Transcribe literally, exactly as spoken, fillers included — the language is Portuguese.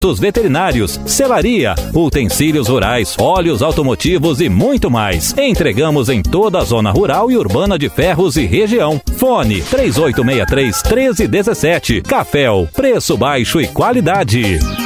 veterinários, selaria, utensílios rurais, óleos automotivos e muito mais. Entregamos em toda a zona rural e urbana de Ferros e região. Fone três oito seis três, um três um sete. Caféu, preço baixo e qualidade.